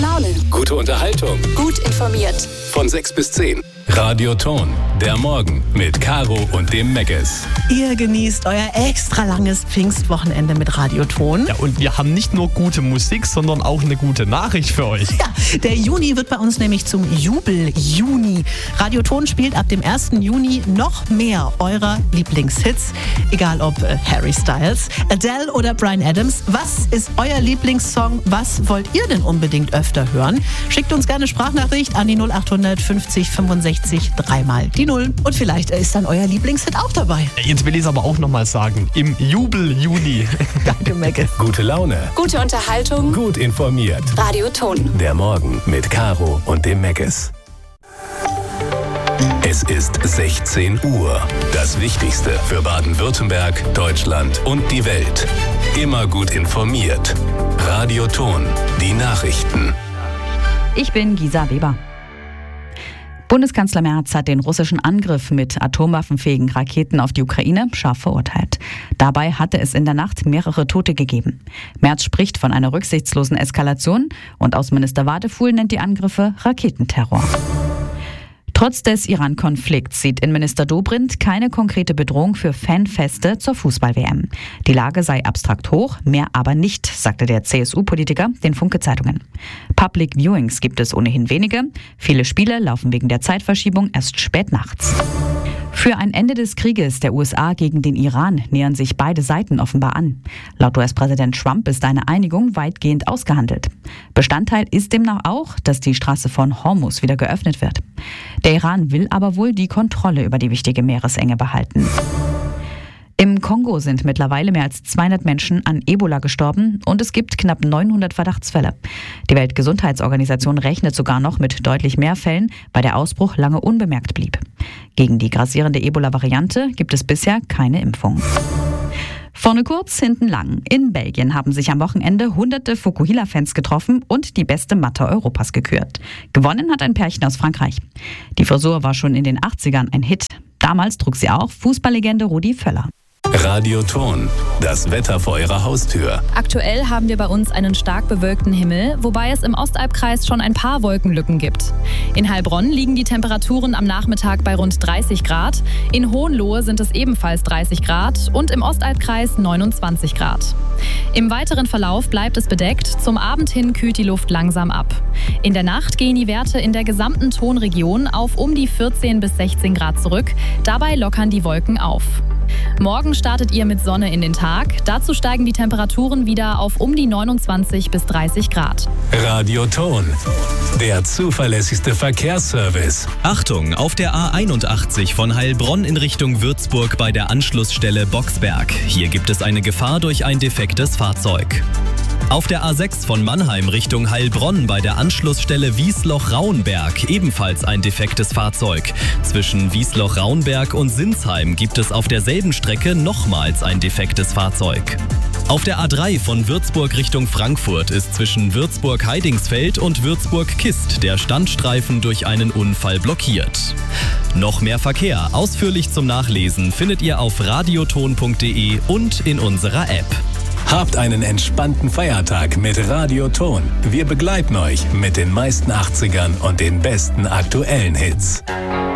Laune. Gute Unterhaltung. Gut informiert. Von 6 bis 10. Radio Ton. Der Morgen mit Caro und dem Megges. Ihr genießt euer extra langes Pfingstwochenende mit Radio Ton. Ja, und wir haben nicht nur gute Musik, sondern auch eine gute Nachricht für euch. Ja, der Juni wird bei uns nämlich zum Jubel-Juni. Radio Ton spielt ab dem 1. Juni noch mehr eurer Lieblingshits. Egal ob Harry Styles, Adele oder Bryan Adams. Was ist euer Lieblingssong? Was wollt ihr denn unbedingt öfter hören? Schickt uns gerne Sprachnachricht an die 0800 50 65 3 die 0. Und vielleicht ist dann euer Lieblingshit auch dabei. Jetzt will ich es aber auch nochmal sagen. Im Jubel-Juni. Danke, Mecke. Gute Laune. Gute Unterhaltung. Gut informiert. Radio Ton. Der Morgen mit Caro und dem Megges. Es ist 16 Uhr. Das Wichtigste für Baden-Württemberg, Deutschland und die Welt. Immer gut informiert. Radio Ton. Die Nachrichten. Ich bin Gisa Weber. Bundeskanzler Merz hat den russischen Angriff mit atomwaffenfähigen Raketen auf die Ukraine scharf verurteilt. Dabei hatte es in der Nacht mehrere Tote gegeben. Merz spricht von einer rücksichtslosen Eskalation und Außenminister Wadefuhl nennt die Angriffe Raketenterror. Trotz des Iran-Konflikts sieht Innenminister Dobrindt keine konkrete Bedrohung für Fanfeste zur Fußball-WM. Die Lage sei abstrakt hoch, mehr aber nicht, sagte der CSU-Politiker den Funke-Zeitungen. Public Viewings gibt es ohnehin wenige. Viele Spiele laufen wegen der Zeitverschiebung erst spät nachts. Für ein Ende des Krieges der USA gegen den Iran nähern sich beide Seiten offenbar an. Laut US-Präsident Trump ist eine Einigung weitgehend ausgehandelt. Bestandteil ist demnach auch, dass die Straße von Hormuz wieder geöffnet wird. Der Iran will aber wohl die Kontrolle über die wichtige Meeresenge behalten. Im Kongo sind mittlerweile mehr als 200 Menschen an Ebola gestorben und es gibt knapp 900 Verdachtsfälle. Die Weltgesundheitsorganisation rechnet sogar noch mit deutlich mehr Fällen, weil der Ausbruch lange unbemerkt blieb. Gegen die grassierende Ebola-Variante gibt es bisher keine Impfung. Vorne kurz, hinten lang. In Belgien haben sich am Wochenende hunderte Fukuhila-Fans getroffen und die beste Matte Europas gekürt. Gewonnen hat ein Pärchen aus Frankreich. Die Frisur war schon in den 80ern ein Hit. Damals trug sie auch Fußballlegende Rudi Völler. Radio Ton. Das Wetter vor Ihrer Haustür. Aktuell haben wir bei uns einen stark bewölkten Himmel, wobei es im Ostalbkreis schon ein paar Wolkenlücken gibt. In Heilbronn liegen die Temperaturen am Nachmittag bei rund 30 Grad. In Hohenlohe sind es ebenfalls 30 Grad und im Ostalbkreis 29 Grad. Im weiteren Verlauf bleibt es bedeckt. Zum Abend hin kühlt die Luft langsam ab. In der Nacht gehen die Werte in der gesamten Tonregion auf um die 14 bis 16 Grad zurück. Dabei lockern die Wolken auf. Morgen startet ihr mit Sonne in den Tag. Dazu steigen die Temperaturen wieder auf um die 29 bis 30 Grad. Radio Ton. Der zuverlässigste Verkehrsservice. Achtung, auf der A81 von Heilbronn in Richtung Würzburg bei der Anschlussstelle Boxberg. Hier gibt es eine Gefahr durch ein defektes Fahrzeug. Auf der A6 von Mannheim Richtung Heilbronn bei der Anschlussstelle Wiesloch-Raunberg ebenfalls ein defektes Fahrzeug. Zwischen Wiesloch-Raunberg und Sinsheim gibt es auf derselben Strecke nochmals ein defektes Fahrzeug. Auf der A3 von Würzburg Richtung Frankfurt ist zwischen Würzburg-Heidingsfeld und Würzburg-Kist der Standstreifen durch einen Unfall blockiert. Noch mehr Verkehr, ausführlich zum Nachlesen, findet ihr auf radioton.de und in unserer App. Habt einen entspannten Feiertag mit Radio Ton. Wir begleiten euch mit den meisten 80ern und den besten aktuellen Hits.